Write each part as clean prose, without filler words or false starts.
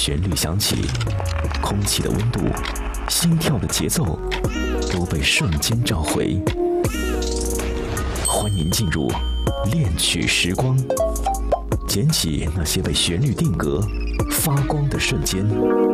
旋律响起，空气的温度，心跳的节奏都被瞬间召回。欢迎进入恋曲时光，捡起那些被旋律定格、发光的瞬间。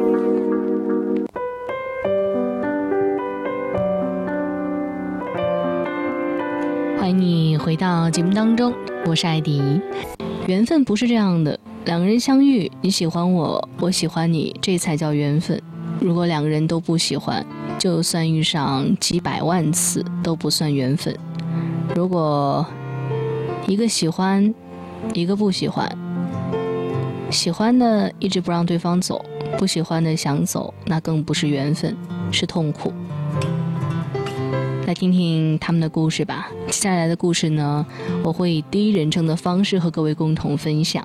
欢迎你回到节目当中，我是艾迪。缘分不是这样的，两个人相遇，你喜欢我，我喜欢你，这才叫缘分。如果两个人都不喜欢，就算遇上几百万次都不算缘分。如果一个喜欢，一个不喜欢，喜欢的一直不让对方走，不喜欢的想走，那更不是缘分，是痛苦。来听听他们的故事吧。接下来的故事呢，我会以第一人称的方式和各位共同分享。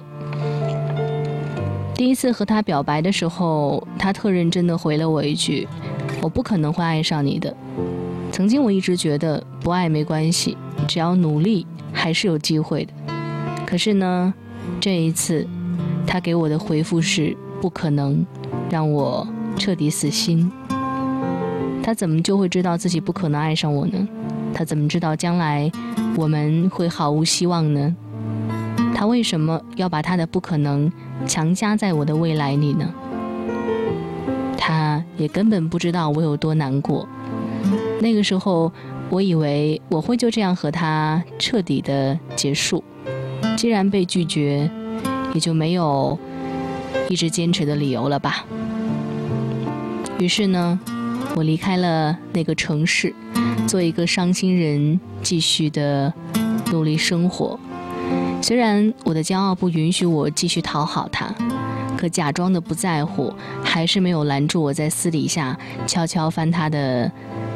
第一次和他表白的时候，他特认真地回了我一句：我不可能会爱上你的。曾经我一直觉得不爱没关系，只要努力还是有机会的。可是呢，这一次他给我的回复是不可能，让我彻底死心。他怎么就会知道自己不可能爱上我呢？他怎么知道将来我们会毫无希望呢？他为什么要把他的不可能强加在我的未来里呢？他也根本不知道我有多难过。那个时候我以为我会就这样和他彻底的结束，既然被拒绝，也就没有一直坚持的理由了吧。于是呢，我离开了那个城市，做一个伤心人，继续的努力生活。虽然我的骄傲不允许我继续讨好他，可假装的不在乎还是没有拦住我在私底下悄悄翻他的